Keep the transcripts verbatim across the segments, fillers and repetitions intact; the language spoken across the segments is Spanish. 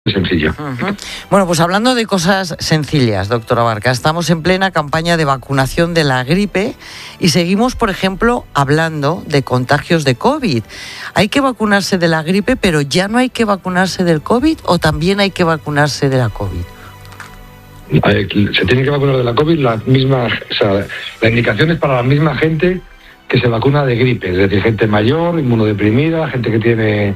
Sencillo. Uh-huh. Bueno, pues hablando de cosas sencillas, doctor Abarca, estamos en plena campaña de vacunación de la gripe y seguimos, por ejemplo, hablando de contagios de COVID. ¿Hay que vacunarse de la gripe, pero ya no hay que vacunarse del COVID o también hay que vacunarse de la COVID? Se tiene que vacunar de la COVID la misma, o sea, la indicación es para la misma gente que se vacuna de gripe, es decir, gente mayor, inmunodeprimida, gente que tiene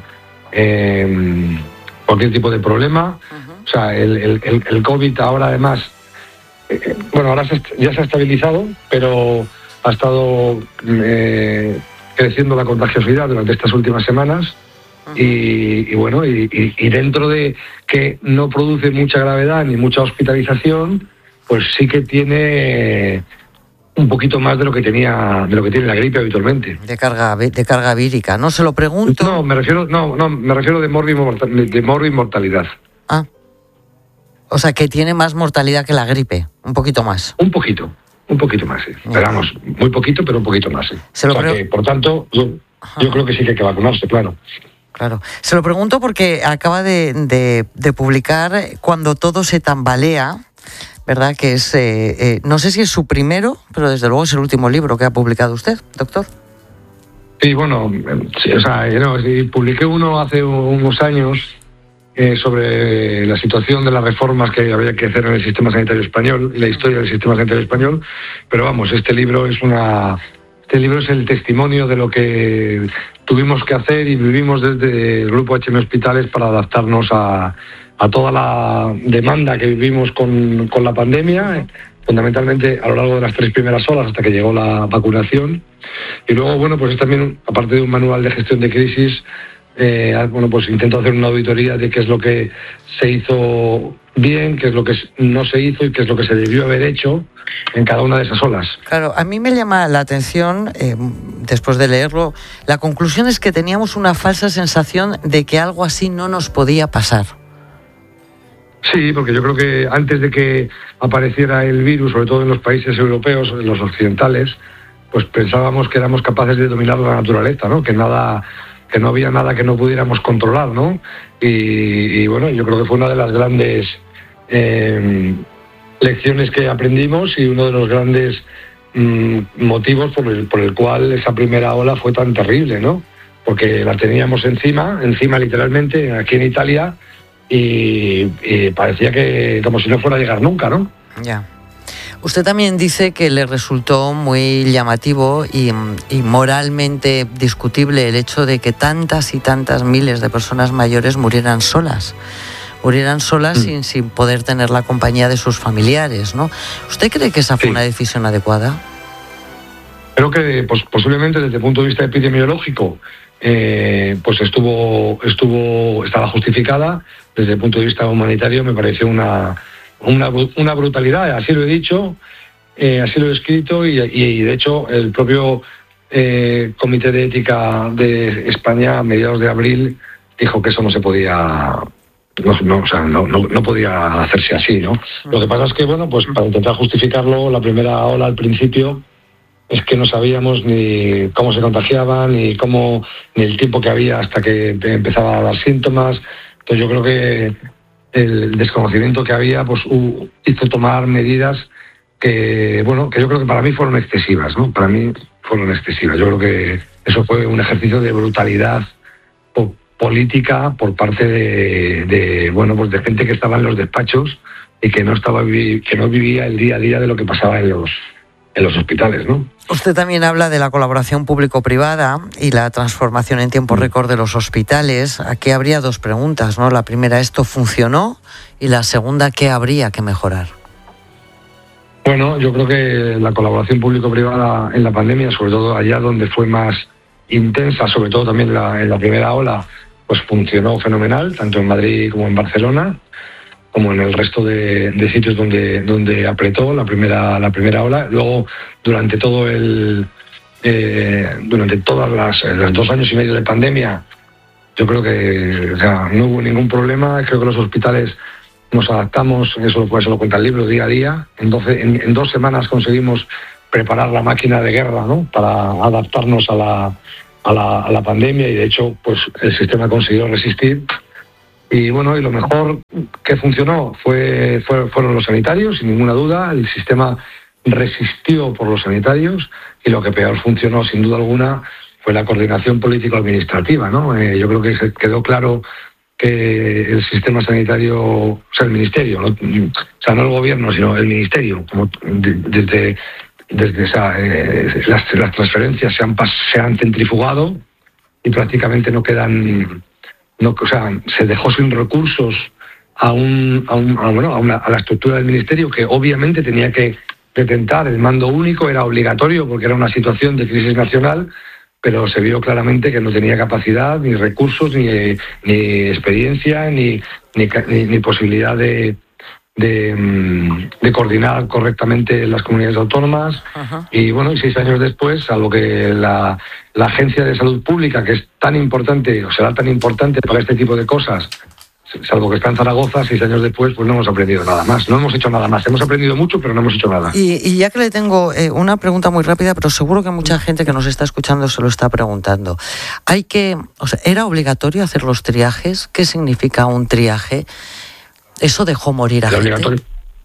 eh, cualquier tipo de problema. Uh-huh. O sea, el, el, el COVID ahora además, eh, bueno, ahora se, ya se ha estabilizado, pero ha estado eh, creciendo la contagiosidad durante estas últimas semanas. Uh-huh. y, y bueno, y, y, y dentro de que no produce mucha gravedad ni mucha hospitalización, pues sí que tiene un poquito más de lo que tenía, de lo que tiene la gripe habitualmente. De carga, de carga vírica, ¿no? Se lo pregunto. No, me refiero, no, no, me refiero de morbimortalidad. Ah. O sea, que tiene más mortalidad que la gripe, un poquito más. Un poquito, un poquito más, sí. Pero vamos, muy poquito, pero un poquito más, sí. Se lo o sea pre... que, por tanto, yo, yo creo que sí que hay que vacunarse, claro. Claro. Se lo pregunto porque acaba de, de, de publicar Cuando todo se tambalea, ¿verdad? Que es, eh, eh, no sé si es su primero, pero desde luego es el último libro que ha publicado usted, doctor. Sí, bueno, sí, o sea, no, sí, publiqué uno hace unos años eh, sobre la situación de las reformas que había que hacer en el sistema sanitario español y la historia del sistema sanitario español, pero vamos, este libro es una... Este libro es el testimonio de lo que tuvimos que hacer y vivimos desde el Grupo H M Hospitales para adaptarnos a, a toda la demanda que vivimos con, con la pandemia, fundamentalmente a lo largo de las tres primeras olas hasta que llegó la vacunación. Y luego, bueno, pues es también, aparte de un manual de gestión de crisis, eh, bueno, pues intento hacer una auditoría de qué es lo que se hizo bien, qué es lo que no se hizo y qué es lo que se debió haber hecho en cada una de esas olas. Claro, a mí me llama la atención, eh, después de leerlo, la conclusión es que teníamos una falsa sensación de que algo así no nos podía pasar. Sí, porque yo creo que antes de que apareciera el virus, sobre todo en los países europeos, en los occidentales, pues pensábamos que éramos capaces de dominar la naturaleza, ¿no? Que nada, que no había nada que no pudiéramos controlar, ¿no? Y, y bueno, yo creo que fue una de las grandes eh, lecciones que aprendimos y uno de los grandes mmm, motivos por el, por el cual esa primera ola fue tan terrible, ¿no? Porque la teníamos encima, encima literalmente, aquí en Italia, y, y parecía que como si no fuera a llegar nunca, ¿no? Ya. Usted también dice que le resultó muy llamativo y, y moralmente discutible el hecho de que tantas y tantas miles de personas mayores murieran solas. Murieran solas mm. sin, sin poder tener la compañía de sus familiares, ¿no? ¿Usted cree que esa fue sí. una decisión adecuada? Creo que pues, posiblemente desde el punto de vista epidemiológico eh, pues estuvo, estuvo, estaba justificada. Desde el punto de vista humanitario me pareció una... Una, una brutalidad, así lo he dicho, eh, así lo he escrito y, y de hecho el propio eh, Comité de Ética de España a mediados de abril dijo que eso no se podía, no, no, o sea, no, no, no podía hacerse así, ¿no? Lo que pasa es que, bueno, pues para intentar justificarlo, la primera ola al principio es que no sabíamos ni cómo se contagiaban, ni cómo, ni el tiempo que había hasta que empezaba a dar síntomas. Entonces yo creo que el desconocimiento que había pues uh, hizo tomar medidas que, bueno, que yo creo que para mí fueron excesivas, ¿no? Para mí fueron excesivas. Yo creo que eso fue un ejercicio de brutalidad po- política por parte de, de, bueno, pues de gente que estaba en los despachos y que no estaba vi- que no vivía el día a día de lo que pasaba en los en los hospitales, ¿no? Usted también habla de la colaboración público-privada y la transformación en tiempo récord de los hospitales. Aquí habría dos preguntas, ¿no? La primera, ¿esto funcionó? Y la segunda, ¿qué habría que mejorar? Bueno, yo creo que la colaboración público-privada en la pandemia, sobre todo allá donde fue más intensa, sobre todo también la, en la primera ola, pues funcionó fenomenal, tanto en Madrid como en Barcelona, como en el resto de, de sitios donde, donde apretó la primera, la primera ola. Luego, durante todo el eh, durante todas las los dos años y medio de pandemia, yo creo que o sea, no hubo ningún problema. Creo que los hospitales nos adaptamos, eso lo, pues, lo cuenta el libro, día a día. En, doce, en, en dos semanas conseguimos preparar la máquina de guerra, ¿no? Para adaptarnos a la, a la, a la pandemia y de hecho, pues el sistema consiguió resistir. Y bueno, y lo mejor que funcionó fue, fue fueron los sanitarios, sin ninguna duda. El sistema resistió por los sanitarios, y lo que peor funcionó, sin duda alguna, fue la coordinación político-administrativa, ¿no? Eh, yo creo que se quedó claro que el sistema sanitario, o sea, el ministerio, ¿no? O sea, no el gobierno, sino el ministerio, como de, desde, desde esa, eh, las, las transferencias se han, se han centrifugado y prácticamente no quedan, no, o sea, se dejó sin recursos a un, a, un, a, bueno, a, una, a la estructura del ministerio, que obviamente tenía que detentar el mando único, era obligatorio porque era una situación de crisis nacional, pero se vio claramente que no tenía capacidad, ni recursos, ni, ni experiencia, ni, ni, ni, ni posibilidad de, de, de coordinar correctamente las comunidades autónomas. Ajá. Y bueno, y seis años después, salvo que la, la Agencia de Salud Pública, que es tan importante, o será tan importante para este tipo de cosas, salvo que está en Zaragoza, seis años después, pues no hemos aprendido nada más. No hemos hecho nada más. Hemos aprendido mucho, pero no hemos hecho nada. Y, y ya que le tengo eh, una pregunta muy rápida, pero seguro que mucha gente que nos está escuchando se lo está preguntando. Hay que, o sea, ¿era obligatorio hacer los triajes? ¿Qué significa un triaje? ¿Eso dejó morir a ¿Era gente? Obligatorio?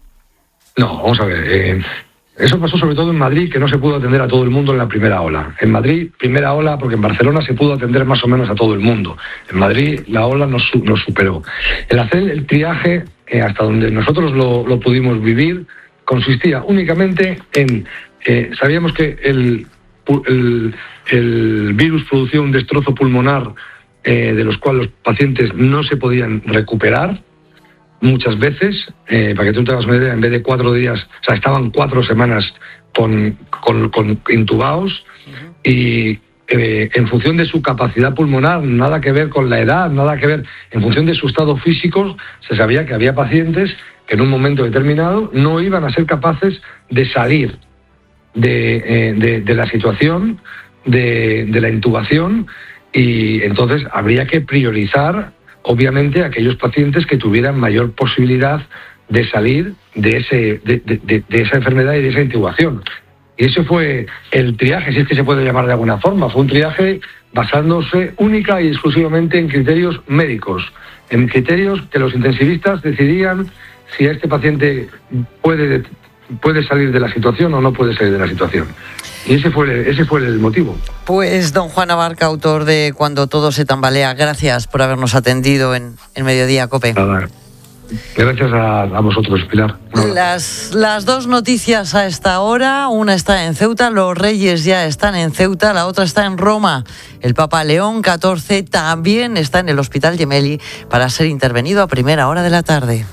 No, vamos a ver. Eh, eso pasó sobre todo en Madrid, que no se pudo atender a todo el mundo en la primera ola. En Madrid, primera ola, porque en Barcelona se pudo atender más o menos a todo el mundo. En Madrid, la ola nos, nos superó. El hacer el triaje, eh, hasta donde nosotros lo, lo pudimos vivir, consistía únicamente en... Eh, sabíamos que el, el, el virus producía un destrozo pulmonar eh, de los cuales los pacientes no se podían recuperar. Muchas veces, eh, para que tú te hagas una idea, en vez de cuatro días, o sea, estaban cuatro semanas con, con, con intubados, uh-huh. y eh, en función de su capacidad pulmonar, nada que ver con la edad, nada que ver, en función de su estado físico, se sabía que había pacientes que en un momento determinado no iban a ser capaces de salir de, eh, de, de la situación, de, de la intubación, y entonces habría que priorizar obviamente aquellos pacientes que tuvieran mayor posibilidad de salir de ese de, de, de esa enfermedad y de esa intubación. Y ese fue el triaje, si es que se puede llamar de alguna forma. Fue un triaje basándose única y exclusivamente en criterios médicos, en criterios que los intensivistas decidían si este paciente puede, puede salir de la situación o no puede salir de la situación. Y ese fue, ese fue el motivo. Pues don Juan Abarca, autor de Cuando todo se tambalea, gracias por habernos atendido en, en Mediodía COPE. Nada. Gracias a, a vosotros, Pilar. Las, las dos noticias a esta hora, una está en Ceuta, los Reyes ya están en Ceuta, la otra está en Roma. El Papa León catorce también está en el Hospital Gemelli para ser intervenido a primera hora de la tarde.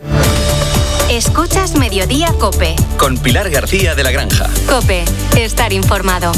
Escuchas Mediodía COPE. Con Pilar García de la Granja. COPE, estar informado.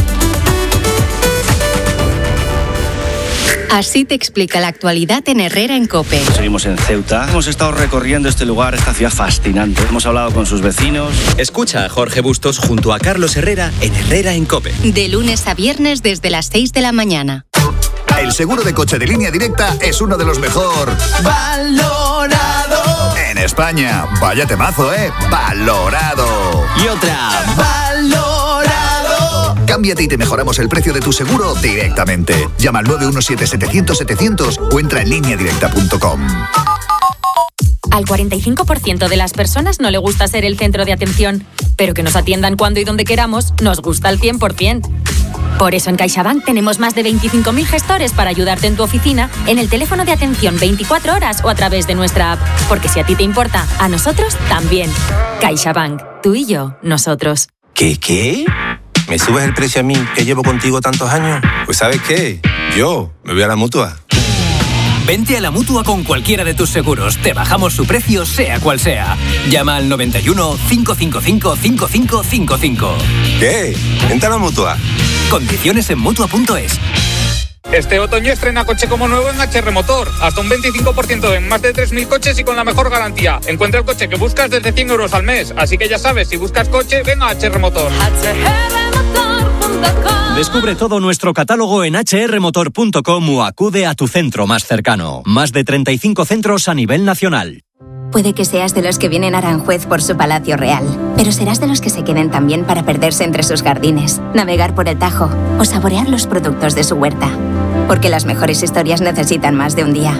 Así te explica la actualidad en Herrera en COPE. Seguimos en Ceuta. Hemos estado recorriendo este lugar, esta ciudad fascinante. Hemos hablado con sus vecinos. Escucha a Jorge Bustos junto a Carlos Herrera en Herrera en COPE. De lunes a viernes desde las seis de la mañana. El seguro de coche de Línea Directa es uno de los mejor valorado en España. Vaya temazo, ¿eh? Valorado. Y otra. Valorado. Cámbiate y te mejoramos el precio de tu seguro directamente. Llama al nueve uno siete, setecientos, setecientos o entra en línea directa punto com. Al cuarenta y cinco por ciento de las personas no le gusta ser el centro de atención, pero que nos atiendan cuando y donde queramos nos gusta al cien por ciento. Por eso en CaixaBank tenemos más de veinticinco mil gestores para ayudarte en tu oficina, en el teléfono de atención veinticuatro horas o a través de nuestra app. Porque si a ti te importa, a nosotros también. CaixaBank, tú y yo, nosotros. ¿Qué, qué? ¿Me subes el precio a mí, que llevo contigo tantos años? Pues ¿sabes qué? Yo me voy a la Mutua. Vente a la Mutua con cualquiera de tus seguros. Te bajamos su precio, sea cual sea. Llama al noventa y uno, cinco cinco cinco, cinco cinco cinco cinco. ¿Qué? Vente a la Mutua. Condiciones en Mutua punto es. Este otoño estrena coche como nuevo en H R Motor. Hasta un veinticinco por ciento en más de tres mil coches y con la mejor garantía. Encuentra el coche que buscas desde cien euros al mes. Así que ya sabes, si buscas coche, ven a H R Motor. H R motor punto com. Descubre todo nuestro catálogo en hache erre motor punto com o acude a tu centro más cercano. Más de treinta y cinco centros a nivel nacional. Puede que seas de los que vienen a Aranjuez por su palacio real, pero serás de los que se queden también para perderse entre sus jardines, navegar por el Tajo o saborear los productos de su huerta. Porque las mejores historias necesitan más de un día.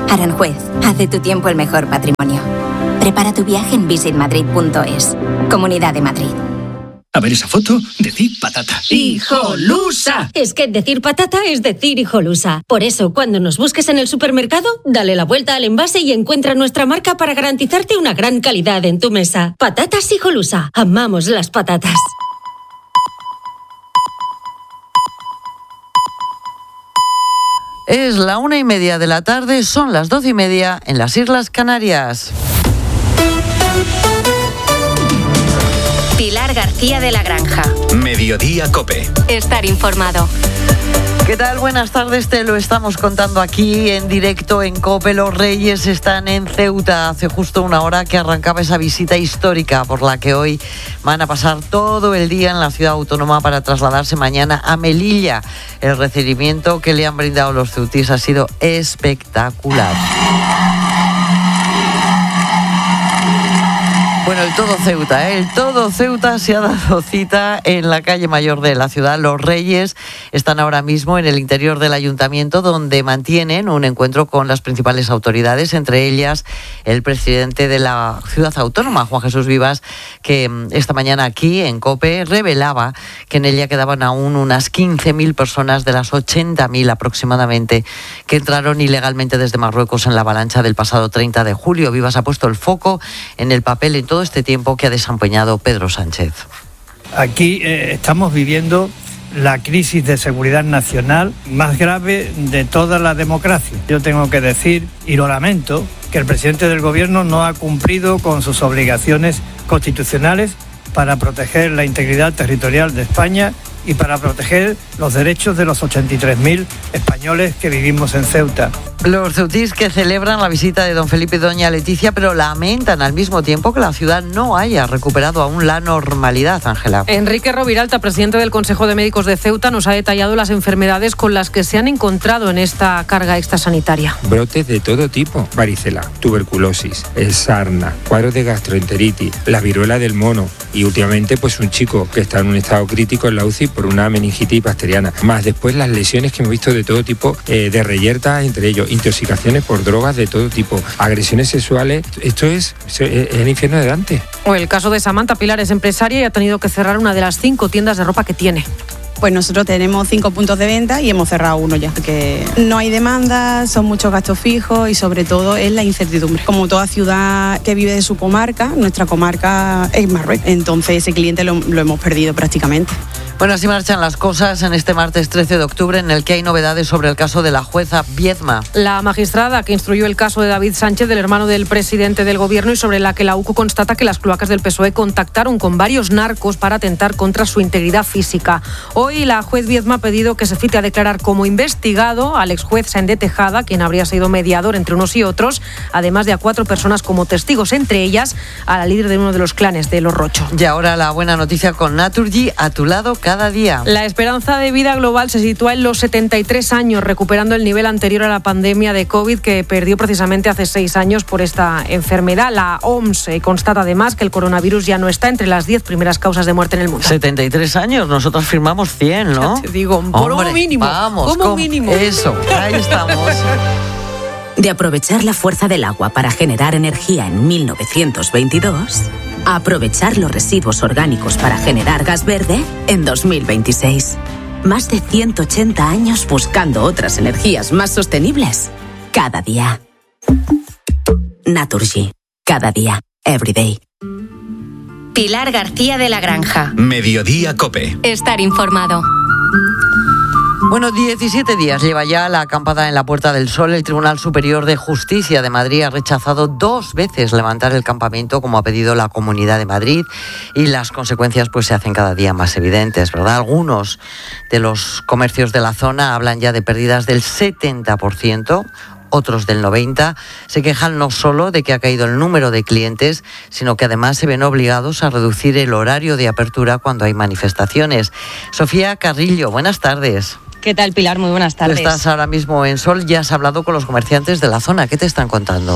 Aranjuez, haz de tu tiempo el mejor patrimonio. Prepara tu viaje en visit madrid punto es. Comunidad de Madrid. A ver esa foto, decir patata. ¡Hijolusa! Es que decir patata es decir hijolusa. Por eso, cuando nos busques en el supermercado, dale la vuelta al envase y encuentra nuestra marca para garantizarte una gran calidad en tu mesa. Patatas Hijolusa. Amamos las patatas. Es la una y media de la tarde, son las doce y media en las Islas Canarias. Pilar García de la Granja. Mediodía COPE. Estar informado. ¿Qué tal? Buenas tardes, te lo estamos contando aquí en directo en COPE. Los Reyes están en Ceuta. Hace justo una hora que arrancaba esa visita histórica por la que hoy van a pasar todo el día en la ciudad autónoma para trasladarse mañana a Melilla. El recibimiento que le han brindado los ceutíes ha sido espectacular. Bueno, el todo Ceuta, ¿eh? el todo Ceuta se ha dado cita en la calle mayor de la ciudad. Los Reyes están ahora mismo en el interior del ayuntamiento, donde mantienen un encuentro con las principales autoridades, entre ellas el presidente de la ciudad autónoma, Juan Jesús Vivas, que esta mañana aquí en COPE revelaba que en ella quedaban aún unas quince mil personas de las ochenta mil aproximadamente que entraron ilegalmente desde Marruecos en la avalancha del pasado treinta de julio. Vivas ha puesto el foco en el papel en todo este tiempo que ha desempeñado Pedro Sánchez. Aquí eh, estamos viviendo la crisis de seguridad nacional más grave de toda la democracia. Yo tengo que decir, y lo lamento, que el presidente del gobierno no ha cumplido con sus obligaciones constitucionales para proteger la integridad territorial de España y para proteger los derechos de los ochenta y tres mil españoles que vivimos en Ceuta. Los ceutíes que celebran la visita de don Felipe y doña Leticia, pero lamentan al mismo tiempo que la ciudad no haya recuperado aún la normalidad, Ángela. Enrique Roviralta, presidente del Consejo de Médicos de Ceuta, nos ha detallado las enfermedades con las que se han encontrado en esta carga extrasanitaria. Brotes de todo tipo: varicela, tuberculosis, sarna, cuadros de gastroenteritis, la viruela del mono y últimamente pues un chico que está en un estado crítico en la U C I por una meningitis bacteriana, más después las lesiones que hemos visto de todo tipo, eh, de reyertas, entre ellos intoxicaciones por drogas de todo tipo, agresiones sexuales. Esto es, es el infierno de Dante. O el caso de Samantha Pilar, es empresaria y ha tenido que cerrar una de las cinco tiendas de ropa que tiene. Pues nosotros tenemos cinco puntos de venta y hemos cerrado uno ya, porque no hay demanda, son muchos gastos fijos y sobre todo es la incertidumbre. Como toda ciudad que vive de su comarca, nuestra comarca es Marruecos, entonces ese cliente lo, lo hemos perdido prácticamente. Bueno, así marchan las cosas en este martes trece de octubre, en el que hay novedades sobre el caso de la jueza Viedma. La magistrada que instruyó el caso de David Sánchez, del hermano del presidente del gobierno, y sobre la que la U C O constata que las cloacas del P S O E contactaron con varios narcos para atentar contra su integridad física. Hoy la juez Viedma ha pedido que se cite a declarar como investigado al exjuez Sáenz de Tejada, quien habría sido mediador entre unos y otros, además de a cuatro personas como testigos, entre ellas a la líder de uno de los clanes de los Rocho. Y ahora la buena noticia con Naturgy, a tu lado cada día. La esperanza de vida global se sitúa en los setenta y tres años, recuperando el nivel anterior a la pandemia de COVID que perdió precisamente hace seis años por esta enfermedad. La O M S constata además que el coronavirus ya no está entre las diez primeras causas de muerte en el mundo. setenta y tres años, nosotros firmamos cien, ¿no? Ya te digo, como Hombre, mínimo. Vamos, como mínimo. Eso, ahí estamos. De aprovechar la fuerza del agua para generar energía en mil novecientos veintidós, a aprovechar los residuos orgánicos para generar gas verde en dos mil veintiséis. Más de ciento ochenta años buscando otras energías más sostenibles. Cada día. Naturgy. Cada día. Every day. Pilar García de la Granja. Mediodía COPE. Estar informado. Bueno, diecisiete días lleva ya la acampada en la Puerta del Sol. El Tribunal Superior de Justicia de Madrid ha rechazado dos veces levantar el campamento, como ha pedido la Comunidad de Madrid, y las consecuencias pues se hacen cada día más evidentes, ¿verdad? Algunos de los comercios de la zona hablan ya de pérdidas del setenta por ciento. Otros del noventa por ciento, se quejan no solo de que ha caído el número de clientes, sino que además se ven obligados a reducir el horario de apertura cuando hay manifestaciones. Sofía Carrillo, buenas tardes. ¿Qué tal, Pilar? Muy buenas tardes. Tú estás ahora mismo en Sol, ya has hablado con los comerciantes de la zona. ¿Qué te están contando?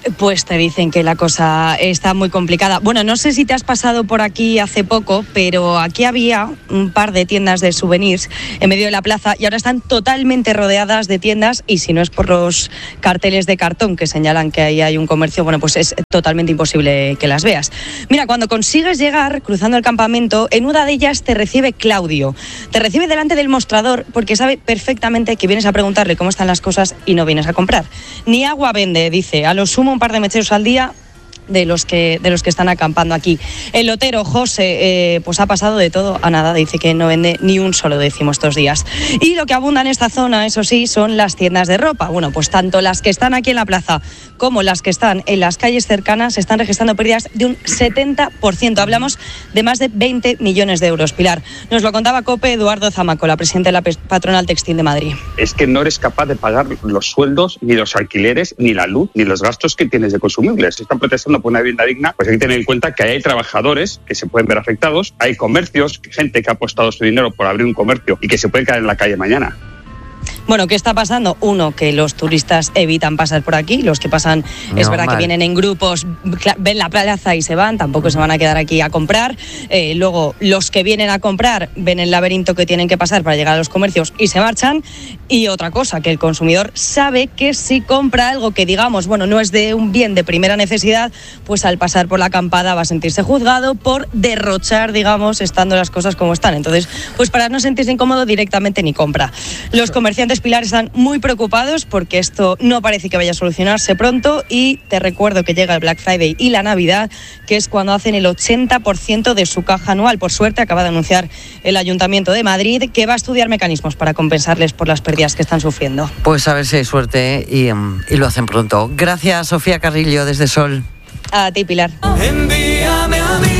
pues te dicen que la cosa está muy complicada. Bueno, no sé si te has pasado por aquí hace poco, pero aquí había un par de tiendas de souvenirs en medio de la plaza y ahora están totalmente rodeadas de tiendas, y si no es por los carteles de cartón que señalan que ahí hay un comercio, bueno, pues es totalmente imposible que las veas. Mira, cuando consigues llegar cruzando el campamento, en una de ellas te recibe Claudio. Te recibe delante del mostrador porque sabe perfectamente que vienes a preguntarle cómo están las cosas y no vienes a comprar. Ni agua vende, dice, a lo sumo un par de mecheros al día de los que de los que están acampando aquí. El lotero José eh, pues ha pasado de todo a nada, dice que no vende ni un solo décimo estos días. Y lo que abunda en esta zona, eso sí, son las tiendas de ropa. Bueno, pues tanto las que están aquí en la plaza como las que están en las calles cercanas están registrando pérdidas de un setenta por ciento. Hablamos de más de veinte millones de euros. Pilar, nos lo contaba COPE Eduardo Zamaco, la presidenta de la Patronal Textil de Madrid. Es que no eres capaz de pagar los sueldos, ni los alquileres, ni la luz, ni los gastos que tienes de consumibles. Están protestando por una vivienda digna, pues hay que tener en cuenta que hay trabajadores que se pueden ver afectados, hay comercios, gente que ha apostado su dinero por abrir un comercio y que se pueden caer en la calle mañana. Bueno, ¿qué está pasando? Uno, que los turistas evitan pasar por aquí, los que pasan, no, es verdad mal. que vienen en grupos, ven la plaza y se van, tampoco se van a quedar aquí a comprar. Eh, luego, los que vienen a comprar ven el laberinto que tienen que pasar para llegar a los comercios y se marchan. Y otra cosa, que el consumidor sabe que si compra algo que, digamos, bueno, no es de un bien de primera necesidad, pues al pasar por la acampada va a sentirse juzgado por derrochar, digamos, estando las cosas como están. Entonces, pues para no sentirse incómodo, directamente ni compra. Los comerciantes, Pilar, están muy preocupados porque esto no parece que vaya a solucionarse pronto, y te recuerdo que llega el Black Friday y la Navidad, que es cuando hacen el ochenta por ciento de su caja anual. Por suerte, acaba de anunciar el Ayuntamiento de Madrid que va a estudiar mecanismos para compensarles por las pérdidas que están sufriendo. Pues a ver si hay suerte y, y lo hacen pronto. Gracias, Sofía Carrillo, desde Sol. A ti, Pilar. Envíame a mí.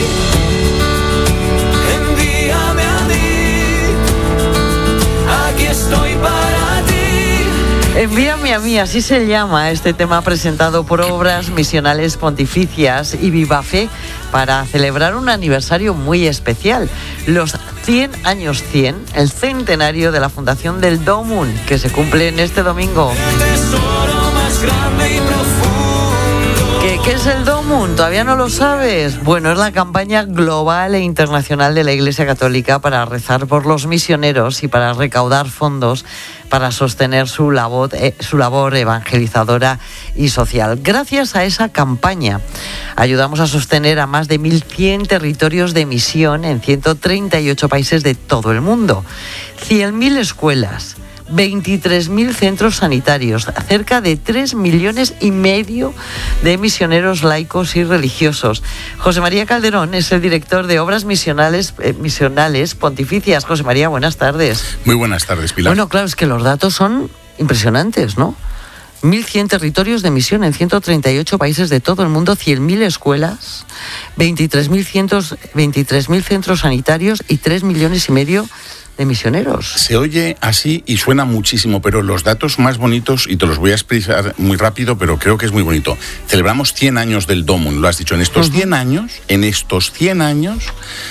Estoy para ti. Envíame a mí, así se llama este tema presentado por Obras Misionales Pontificias y Viva Fe para celebrar un aniversario muy especial, los cien años cien, el centenario de la fundación del Domun, que se cumple en este domingo. El tesoro más grande y profundo. ¿Qué, ¿Qué es el Domun? ¿Todavía no lo sabes? Bueno, es la campaña global e internacional de la Iglesia Católica para rezar por los misioneros y para recaudar fondos para sostener su labor, eh, su labor evangelizadora y social. Gracias a esa campaña ayudamos a sostener a más de mil cien territorios de misión en ciento treinta y ocho países de todo el mundo, cien mil escuelas, veintitrés mil centros sanitarios, cerca de tres millones y medio de misioneros laicos y religiosos. José María Calderón es el director de Obras Misionales, eh, Misionales Pontificias. José María, buenas tardes. Muy buenas tardes, Pilar. Bueno, claro, es que los datos son impresionantes, ¿no? mil cien territorios de misión en ciento treinta y ocho países de todo el mundo, cien mil escuelas, veintitrés mil centros sanitarios y tres millones y medio de misioneros. Se oye así y suena muchísimo, pero los datos más bonitos, y te los voy a explicar muy rápido, pero creo que es muy bonito. Celebramos cien años del Domun, lo has dicho. En estos cien años, en estos cien años,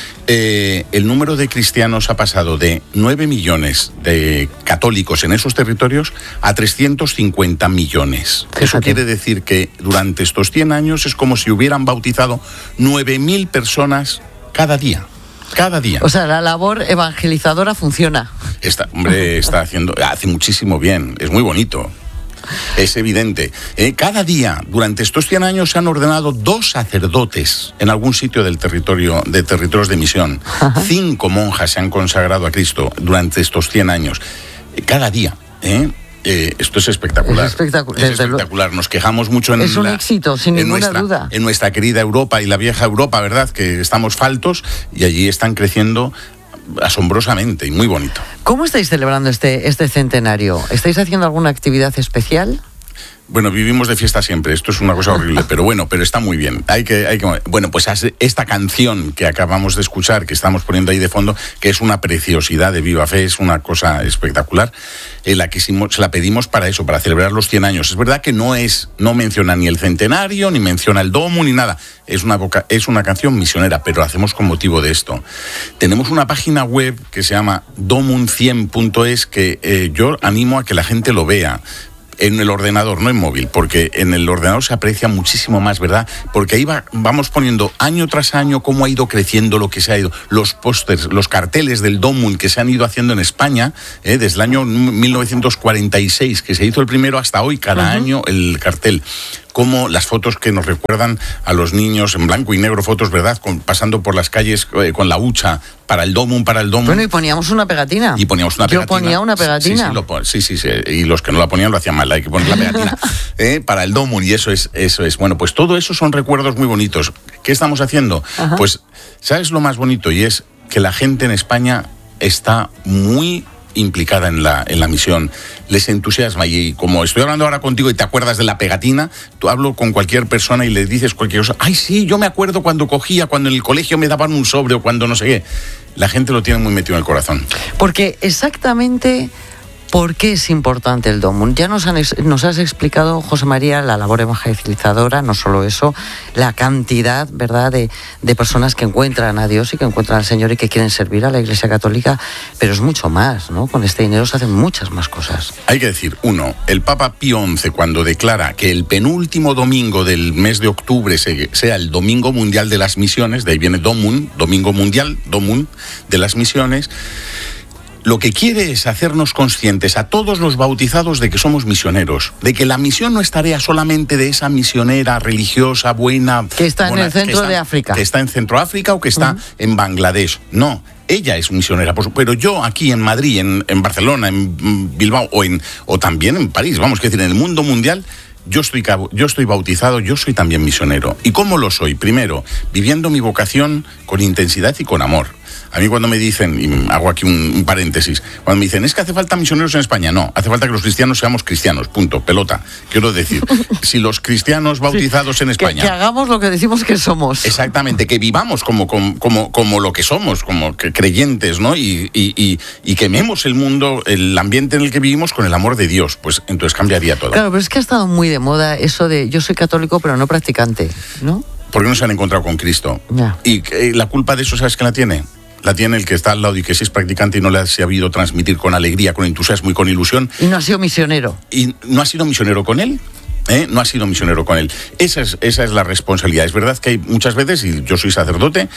eh, el número de cristianos ha pasado de nueve millones de católicos en esos territorios a trescientos cincuenta millones. Fíjate. Eso quiere decir que durante estos cien años es como si hubieran bautizado nueve mil personas cada día. Cada día. O sea, la labor evangelizadora funciona. Está, hombre, está haciendo, hace muchísimo bien, es muy bonito. Es evidente. Eh, cada día, durante estos cien años, se han ordenado dos sacerdotes en algún sitio del territorio, de territorios de misión. Ajá. Cinco monjas se han consagrado a Cristo durante estos cien años. Eh, cada día, ¿eh? Eh, esto es espectacular. Es espectacular. Es espectacular. Nos quejamos mucho en Es un la, éxito, sin en ninguna nuestra, duda. En nuestra querida Europa y la vieja Europa, ¿verdad? Que estamos faltos y allí están creciendo asombrosamente y muy bonito. ¿Cómo estáis celebrando este, este centenario? ¿Estáis haciendo alguna actividad especial? Bueno, vivimos de fiesta siempre, esto es una cosa horrible, pero bueno, pero está muy bien. Hay que, hay que, bueno, pues esta canción que acabamos de escuchar, que estamos poniendo ahí de fondo, que es una preciosidad de Viva Fe, es una cosa espectacular, eh, la que se la pedimos para eso, para celebrar los cien años. Es verdad que no es, no menciona ni el centenario, ni menciona el Domun, ni nada. Es una, voca, es una canción misionera, pero la hacemos con motivo de esto. Tenemos una página web que se llama domun cien punto es, que eh, yo animo a que la gente lo vea. en el ordenador, no en móvil, porque en el ordenador se aprecia muchísimo más, ¿verdad? Porque ahí va, vamos poniendo año tras año cómo ha ido creciendo lo que se ha ido, los pósters, los carteles del Domun que se han ido haciendo en España, ¿eh? Desde el año mil novecientos cuarenta y seis, que se hizo el primero, hasta hoy, cada uh-huh. año el cartel. Como las fotos que nos recuerdan a los niños en blanco y negro, fotos, ¿verdad? Con, pasando por las calles eh, con la hucha, para el Domun, para el Domun. Bueno, y poníamos una pegatina. Y poníamos una pegatina. Yo ponía una pegatina. Sí, sí, lo, sí, sí, sí, y los que no la ponían lo hacían mal, hay que poner la pegatina. eh, para el Domun, y eso es, eso es. Bueno, pues todo eso son recuerdos muy bonitos. ¿Qué estamos haciendo? Ajá. Pues, ¿sabes lo más bonito? Y es que la gente en España está muy implicada en la, en la misión, les entusiasma, y como estoy hablando ahora contigo y te acuerdas de la pegatina, tú hablo con cualquier persona y le dices cualquier cosa, ay sí, yo me acuerdo cuando cogía, cuando en el colegio me daban un sobre o cuando no sé qué. La gente lo tiene muy metido en el corazón. Porque exactamente... ¿Por qué es importante el Domun? Ya nos, han, nos has explicado, José María, la labor evangelizadora, no solo eso, la cantidad, ¿verdad?, de, de personas que encuentran a Dios y que encuentran al Señor y que quieren servir a la Iglesia Católica, pero es mucho más, ¿no? Con este dinero se hacen muchas más cosas. Hay que decir, uno, el Papa Pío once, cuando declara que el penúltimo domingo del mes de octubre sea el Domingo Mundial de las Misiones, de ahí viene Domun, Domingo Mundial, Domun, de las Misiones, lo que quiere es hacernos conscientes a todos los bautizados de que somos misioneros, de que la misión no es tarea solamente de esa misionera religiosa buena... Que está buena, en el centro está, de África. Que está en Centroáfrica o que está uh-huh. en Bangladesh. No, ella es misionera, pero yo aquí en Madrid, en, en Barcelona, en Bilbao o, en, o también en París, vamos, que decir, en el mundo mundial... Yo estoy, yo estoy bautizado, yo soy también misionero. ¿Y cómo lo soy? Primero, viviendo mi vocación con intensidad y con amor. A mí cuando me dicen, y hago aquí un, un paréntesis, cuando me dicen, es que hace falta misioneros en España, no, hace falta que los cristianos seamos cristianos, punto, pelota. Quiero decir, si los cristianos bautizados sí, en España... Que, que hagamos lo que decimos que somos. Exactamente, que vivamos como, como, como, como lo que somos, como que creyentes, ¿no? Y, y, y, y quememos el mundo, el ambiente en el que vivimos con el amor de Dios, pues entonces cambiaría todo. Claro, pero es que ha estado muy de moda eso de yo soy católico pero no practicante, ¿no? Porque no se han encontrado con Cristo. Yeah. Y eh, la culpa de eso, ¿sabes quién la tiene? La tiene el que está al lado y que sí es practicante y no le ha sabido transmitir con alegría, con entusiasmo y con ilusión. Y no ha sido misionero. Y no ha sido misionero con él. ¿Eh? No ha sido misionero con él. Esa es, esa es la responsabilidad. Es verdad que hay muchas veces, y yo soy sacerdote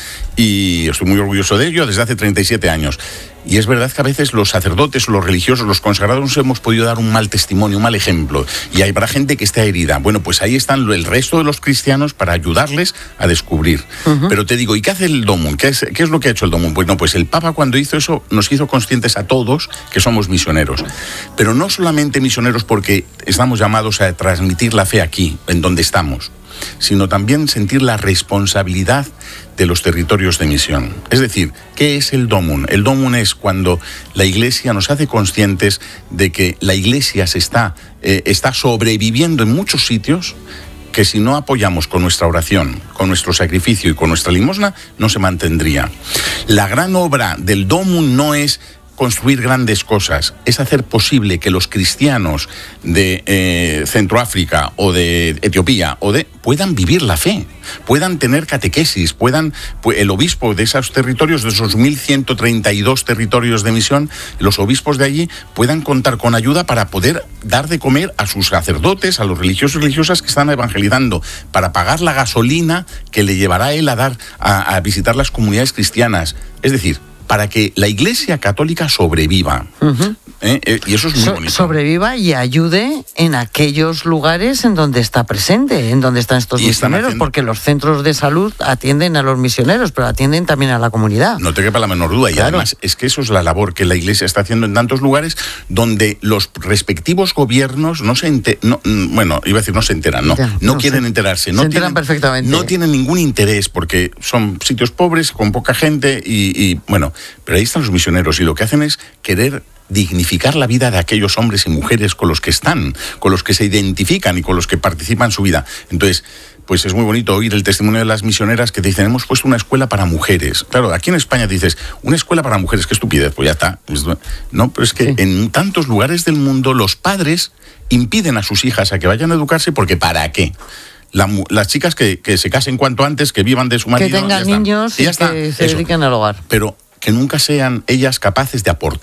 y estoy muy orgulloso de ello desde hace treinta y siete años, y es verdad que a veces los sacerdotes, los religiosos, los consagrados nos hemos podido dar un mal testimonio, un mal ejemplo, y hay para gente que está herida. Bueno, pues ahí están el resto de los cristianos para ayudarles a descubrir. Uh-huh. Pero te digo, ¿y qué hace el Domun? ¿Qué es, qué es lo que ha hecho el Domun? Bueno, pues el Papa cuando hizo eso nos hizo conscientes a todos que somos misioneros. Pero no solamente misioneros porque estamos llamados a transmitir la fe aquí, en donde estamos, sino también sentir la responsabilidad de los territorios de misión. Es decir, ¿qué es el Domun? El Domun es cuando la Iglesia nos hace conscientes de que la Iglesia se está, eh, está sobreviviendo en muchos sitios que si no apoyamos con nuestra oración, con nuestro sacrificio y con nuestra limosna, no se mantendría. La gran obra del Domun no es construir grandes cosas, es hacer posible que los cristianos de eh, Centroáfrica o de Etiopía o de puedan vivir la fe, puedan tener catequesis, puedan, pues, el obispo de esos territorios, de esos mil ciento treinta y dos territorios de misión, los obispos de allí puedan contar con ayuda para poder dar de comer a sus sacerdotes, a los religiosos y religiosas que están evangelizando, para pagar la gasolina que le llevará a él a dar a, a visitar las comunidades cristianas. Es decir, para que la Iglesia Católica sobreviva. Uh-huh. ¿Eh? Eh, y eso es muy so- bonito. Sobreviva y ayude en aquellos lugares en donde está presente, en donde están estos y misioneros, haciendo... porque los centros de salud atienden a los misioneros, pero atienden también a la comunidad. No te quepa la menor duda. Claro. Y además es que eso es la labor que la Iglesia está haciendo en tantos lugares donde los respectivos gobiernos no se enter- no, bueno, iba a decir no se enteran, no, ya, no, no quieren sé. enterarse. No se enteran tienen, perfectamente. No tienen ningún interés porque son sitios pobres, con poca gente y, y bueno, pero ahí están los misioneros y lo que hacen es querer dignificar la vida de aquellos hombres y mujeres con los que están, con los que se identifican y con los que participan en su vida. Entonces, pues es muy bonito oír el testimonio de las misioneras que te dicen, hemos puesto una escuela para mujeres. Claro, aquí en España dices, una escuela para mujeres, qué estupidez, pues ya está. No, pero es que sí. En tantos lugares del mundo los padres impiden a sus hijas a que vayan a educarse porque ¿para qué? La, las chicas que, que se casen cuanto antes, que vivan de su marido. Que tengan niños y, y que se Eso. dediquen al hogar. Pero que nunca sean ellas capaces de aportar.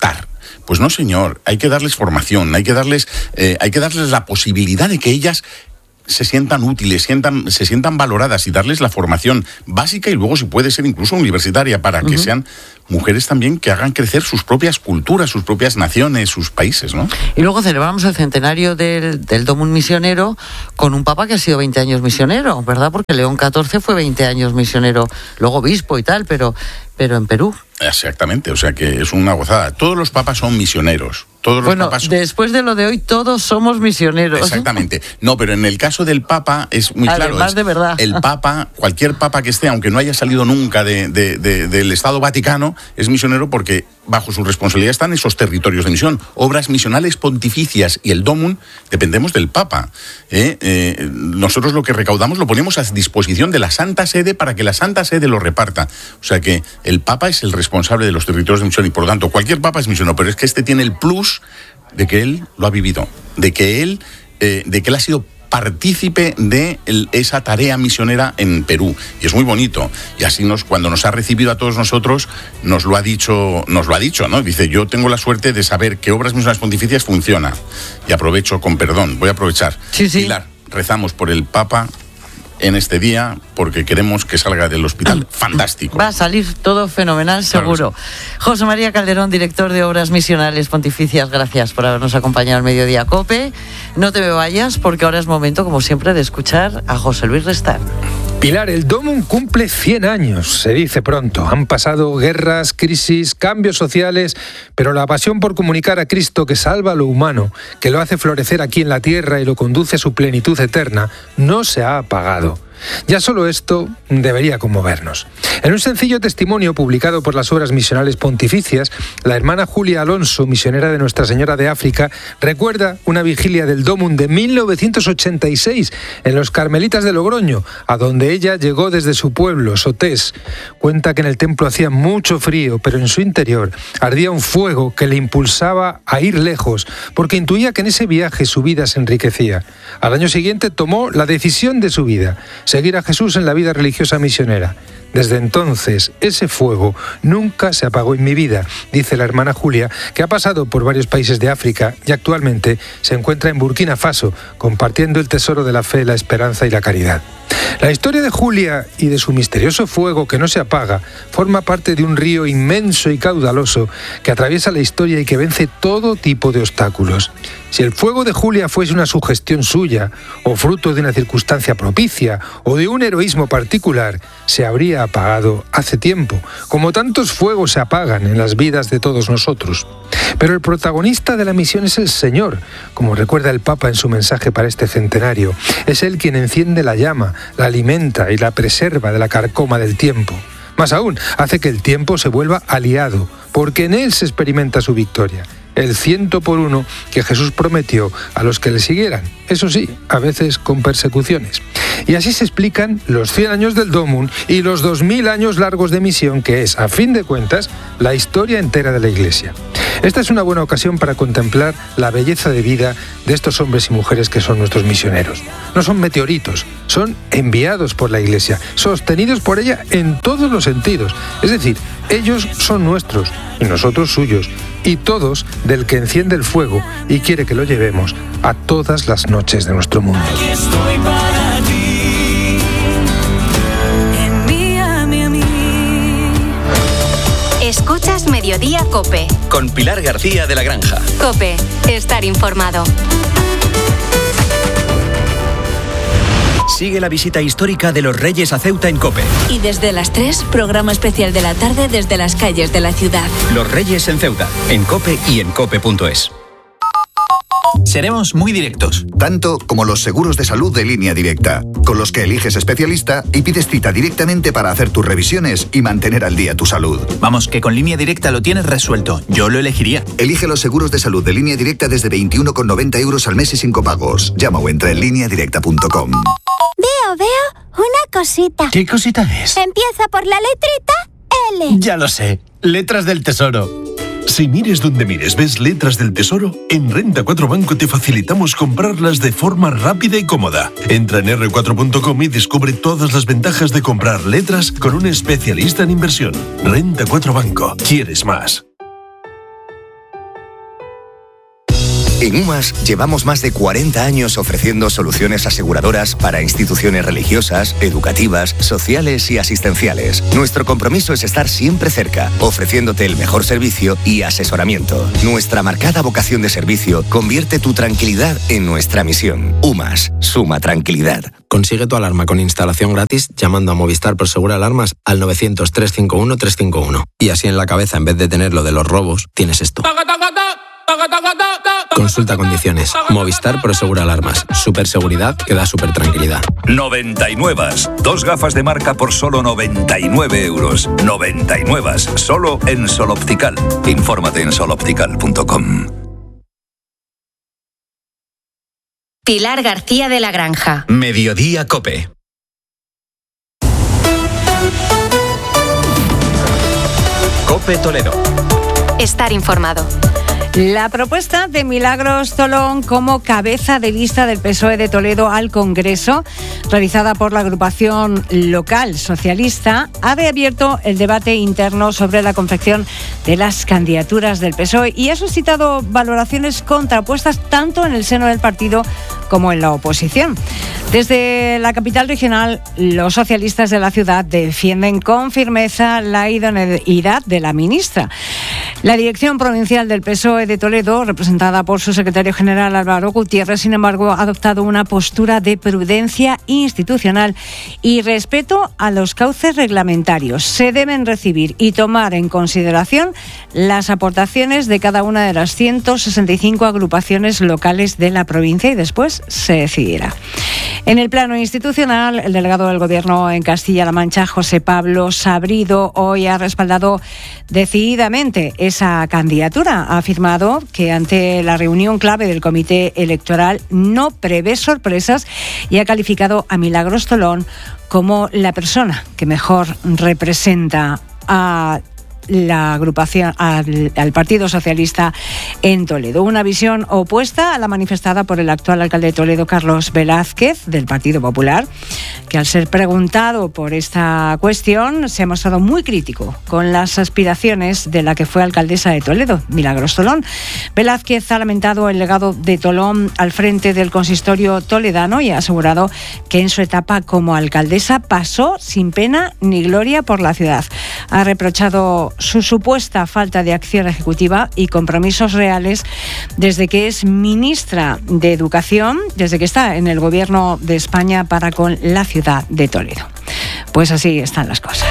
Pues no, señor, hay que darles formación, hay que darles, eh, hay que darles la posibilidad de que ellas se sientan útiles, sientan, se sientan valoradas y darles la formación básica y luego, si puede ser, incluso universitaria, para que uh-huh. sean mujeres también que hagan crecer sus propias culturas, sus propias naciones, sus países, ¿no? Y luego celebramos el centenario del, del Domum misionero con un papa que ha sido veinte años misionero, ¿verdad? Porque León catorce fue veinte años misionero, luego obispo y tal, pero, pero en Perú. Exactamente, o sea que es una gozada. Todos los papas son misioneros. Todos los bueno, papas son... después de lo de hoy, todos somos misioneros. Exactamente. No, pero en el caso del Papa es muy claro. Además, es, de verdad. El Papa, cualquier Papa que esté, aunque no haya salido nunca de, de, de, del Estado Vaticano, es misionero porque bajo su responsabilidad están esos territorios de misión. Obras misionales pontificias y el Domum dependemos del Papa. ¿eh? Eh, nosotros lo que recaudamos lo ponemos a disposición de la Santa Sede para que la Santa Sede lo reparta. O sea que el Papa es el responsable de los territorios de misión y por lo tanto cualquier Papa es misionero, pero es que este tiene el plus de que él lo ha vivido, de que él, eh, de que él ha sido partícipe de el, esa tarea misionera en Perú, y es muy bonito. Y así nos, cuando nos ha recibido a todos nosotros, nos lo ha dicho, nos lo ha dicho, ¿no? Dice, yo tengo la suerte de saber que Obras Misionales Pontificias funciona. Y aprovecho, con perdón, voy a aprovechar. Sí, sí. Pilar, rezamos por el Papa en este día porque queremos que salga del hospital fantástico. Va a salir todo fenomenal, seguro. Claro sí. José María Calderón, director de Obras Misionales Pontificias, gracias por habernos acompañado al Mediodía COPE. No te me vayas porque ahora es momento, como siempre, de escuchar a José Luis Restán. Pilar, el Domum cumple cien años, se dice pronto. Han pasado guerras, crisis, cambios sociales, pero la pasión por comunicar a Cristo que salva lo humano, que lo hace florecer aquí en la tierra y lo conduce a su plenitud eterna, no se ha apagado. Ya solo esto debería conmovernos. En un sencillo testimonio publicado por las Obras Misionales Pontificias, la hermana Julia Alonso, misionera de Nuestra Señora de África, recuerda una vigilia del Domum de mil novecientos ochenta y seis en los Carmelitas de Logroño, a donde ella llegó desde su pueblo, Sotés. Cuenta que en el templo hacía mucho frío, pero en su interior ardía un fuego que le impulsaba a ir lejos, porque intuía que en ese viaje su vida se enriquecía. Al año siguiente tomó la decisión de su vida: seguir a Jesús en la vida religiosa misionera. Desde entonces, ese fuego nunca se apagó en mi vida, dice la hermana Julia, que ha pasado por varios países de África y actualmente se encuentra en Burkina Faso, compartiendo el tesoro de la fe, la esperanza y la caridad. La historia de Julia y de su misterioso fuego que no se apaga forma parte de un río inmenso y caudaloso que atraviesa la historia y que vence todo tipo de obstáculos. Si el fuego de Julia fuese una sugestión suya, o fruto de una circunstancia propicia, o de un heroísmo particular, se habría apagado hace tiempo, como tantos fuegos se apagan en las vidas de todos nosotros. Pero el protagonista de la misión es el Señor, como recuerda el Papa en su mensaje para este centenario. Es Él quien enciende la llama, la alimenta y la preserva de la carcoma del tiempo. Más aún, hace que el tiempo se vuelva aliado, porque en Él se experimenta su victoria. El ciento por uno que Jesús prometió a los que le siguieran, eso sí, a veces con persecuciones. Y así se explican los cien años del Domum y los dos mil años largos de misión, que es, a fin de cuentas, la historia entera de la Iglesia. Esta es una buena ocasión para contemplar la belleza de vida de estos hombres y mujeres que son nuestros misioneros. No son meteoritos, son enviados por la Iglesia, sostenidos por ella en todos los sentidos. Es decir, ellos son nuestros y nosotros suyos, y todos del que enciende el fuego y quiere que lo llevemos a todas las noches de nuestro mundo. Aquí estoy para ti. Envíame a mí. Escuchas Mediodía COPE. Con Pilar García de la Granja. COPE. Estar informado. Sigue la visita histórica de los Reyes a Ceuta en COPE. Y desde las tres, programa especial de la tarde desde las calles de la ciudad. Los Reyes en Ceuta, en COPE y en cope punto es. Seremos muy directos. Tanto como los seguros de salud de Línea Directa, con los que eliges especialista y pides cita directamente para hacer tus revisiones y mantener al día tu salud. Vamos, que con Línea Directa lo tienes resuelto. Yo lo elegiría. Elige los seguros de salud de Línea Directa desde veintiuno con noventa euros al mes y sin copagos. Llama o entra en línea directa punto com. Veo, veo una cosita. ¿Qué cosita es? Empieza por la letrita L. Ya lo sé. Letras del Tesoro. Si mires donde mires ves letras del tesoro, en Renta cuatro Banco te facilitamos comprarlas de forma rápida y cómoda. Entra en erre cuatro punto com y descubre todas las ventajas de comprar letras con un especialista en inversión. Renta cuatro Banco. ¿Quieres más? En UMAS llevamos más de cuarenta años ofreciendo soluciones aseguradoras para instituciones religiosas, educativas, sociales y asistenciales. Nuestro compromiso es estar siempre cerca, ofreciéndote el mejor servicio y asesoramiento. Nuestra marcada vocación de servicio convierte tu tranquilidad en nuestra misión. UMAS, suma tranquilidad. Consigue tu alarma con instalación gratis llamando a Movistar Prosegur Alarmas al novecientos, trescientos cincuenta y uno, trescientos cincuenta y uno. Y así en la cabeza, en vez de tener lo de los robos, tienes esto. Consulta condiciones. Movistar Prosegur Alarmas. Superseguridad que da super tranquilidad. noventa y nueve. Dos gafas de marca por solo noventa y nueve euros. noventa y nueve. Solo en Sol Optical. Infórmate en sol optical punto com. Pilar García de la Granja. Mediodía COPE. COPE Toledo. Estar informado. La propuesta de Milagros Tolón como cabeza de lista del P S O E de Toledo al Congreso, realizada por la agrupación local socialista, ha reabierto el debate interno sobre la confección de las candidaturas del P S O E y ha suscitado valoraciones contrapuestas tanto en el seno del partido como en la oposición. Desde la capital regional, los socialistas de la ciudad defienden con firmeza la idoneidad de la ministra. La dirección provincial del P S O E de Toledo, representada por su secretario general Álvaro Gutiérrez, sin embargo, ha adoptado una postura de prudencia institucional y respeto a los cauces reglamentarios. Se deben recibir y tomar en consideración las aportaciones de cada una de las ciento sesenta y cinco agrupaciones locales de la provincia y después se decidirá. En el plano institucional, el delegado del Gobierno en Castilla-La Mancha, José Pablo Sabrido, hoy ha respaldado decididamente esa candidatura. Ha afirmado que ante la reunión clave del Comité Electoral no prevé sorpresas y ha calificado a Milagros Tolón como la persona que mejor representa a la agrupación al, al Partido Socialista en Toledo. Una visión opuesta a la manifestada por el actual alcalde de Toledo, Carlos Velázquez, del Partido Popular, que al ser preguntado por esta cuestión se ha mostrado muy crítico con las aspiraciones de la que fue alcaldesa de Toledo, Milagros Tolón. Velázquez ha lamentado el legado de Tolón al frente del consistorio toledano y ha asegurado que en su etapa como alcaldesa pasó sin pena ni gloria por la ciudad. Ha reprochado su supuesta falta de acción ejecutiva y compromisos reales desde que es ministra de Educación, desde que está en el Gobierno de España para con la ciudad de Toledo. Pues así están las cosas.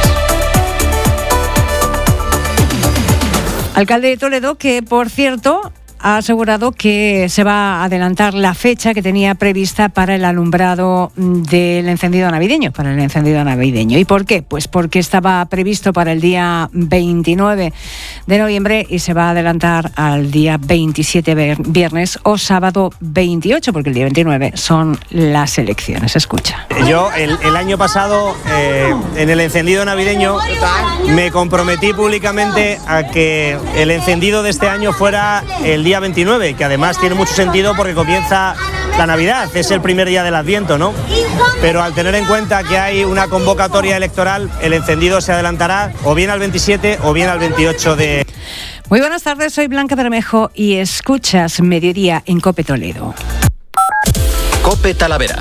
Alcalde de Toledo que, por cierto, ha asegurado que se va a adelantar la fecha que tenía prevista para el alumbrado del encendido navideño, para el encendido navideño. ¿Y por qué? Pues porque estaba previsto para el día veintinueve de noviembre y se va a adelantar al día veintisiete, viernes o sábado veintiocho, porque el día veintinueve son las elecciones. Escucha. Yo el, el año pasado eh, en el encendido navideño me comprometí públicamente a que el encendido de este año fuera el día veintinueve, que además tiene mucho sentido porque comienza la Navidad, es el primer día del Adviento, ¿no? Pero al tener en cuenta que hay una convocatoria electoral, el encendido se adelantará o bien al veintisiete o bien al veintiocho de... Muy buenas tardes, soy Blanca Bermejo y escuchas Mediodía en COPE Toledo. COPE Talavera.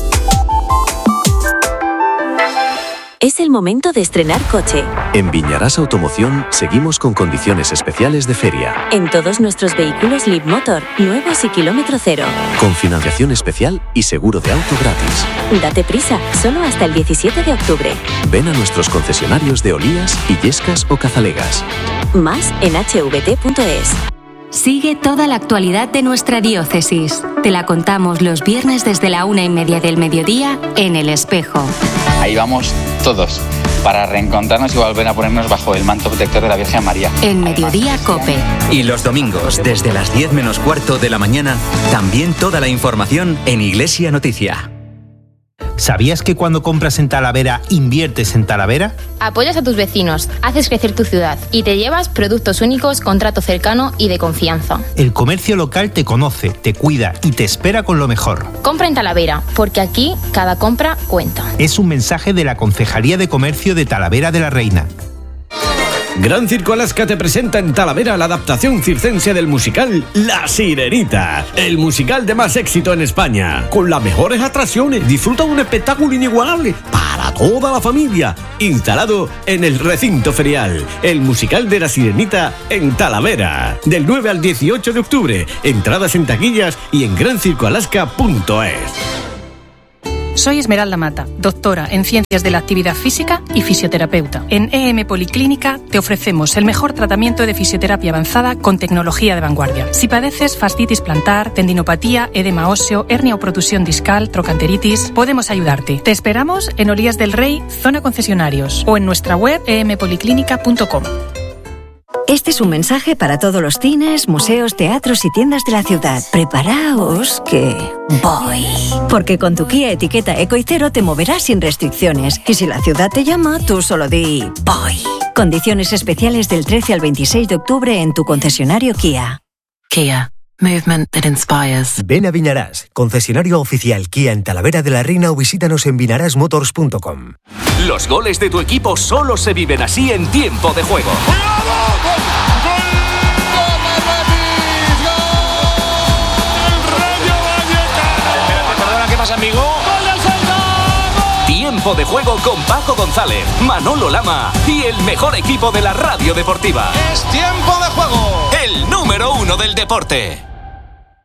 Es el momento de estrenar coche. En Viñarás Automoción seguimos con condiciones especiales de feria. En todos nuestros vehículos Leapmotor, nuevos y kilómetro cero. Con financiación especial y seguro de auto gratis. Date prisa, solo hasta el diecisiete de octubre. Ven a nuestros concesionarios de Olías, Illescas o Cazalegas. Más en h v t punto es. Sigue toda la actualidad de nuestra diócesis. Te la contamos los viernes desde la una y media del mediodía en El Espejo. Ahí vamos todos para reencontrarnos y volver a ponernos bajo el manto protector de la Virgen María. En Mediodía COPE. Y los domingos, desde las diez menos cuarto de la mañana, también toda la información en Iglesia Noticia. ¿Sabías que cuando compras en Talavera, inviertes en Talavera? Apoyas a tus vecinos, haces crecer tu ciudad y te llevas productos únicos con trato cercano y de confianza. El comercio local te conoce, te cuida y te espera con lo mejor. Compra en Talavera, porque aquí cada compra cuenta. Es un mensaje de la Concejalía de Comercio de Talavera de la Reina. Gran Circo Alaska te presenta en Talavera la adaptación circense del musical La Sirenita, el musical de más éxito en España. Con las mejores atracciones, disfruta un espectáculo inigualable para toda la familia, instalado en el recinto ferial. El musical de La Sirenita en Talavera, del nueve al dieciocho de octubre. Entradas en taquillas y en gran circo alaska punto es. Soy Esmeralda Mata, doctora en Ciencias de la Actividad Física y fisioterapeuta. En E M Policlínica te ofrecemos el mejor tratamiento de fisioterapia avanzada con tecnología de vanguardia. Si padeces fascitis plantar, tendinopatía, edema óseo, hernia o protusión discal, trocanteritis, podemos ayudarte. Te esperamos en Olías del Rey, zona concesionarios, o en nuestra web e m policlínica punto com. Este es un mensaje para todos los cines, museos, teatros y tiendas de la ciudad. Preparaos que voy. Porque con tu Kia etiqueta Eco y Cero te moverás sin restricciones. Y si la ciudad te llama, tú solo di voy. Condiciones especiales del trece al veintiséis de octubre en tu concesionario Kia. Kia. Movement that inspires. Ven a Vinarás, concesionario oficial Kia en Talavera de la Reina, o visítanos en vinarás motors punto com. Los goles de tu equipo solo se viven así en tiempo de juego. ¿Qué pasa, amigo? Tiempo de juego con Paco González, Manolo Lama y el mejor equipo de la radio deportiva. Es tiempo de juego. El número uno del deporte.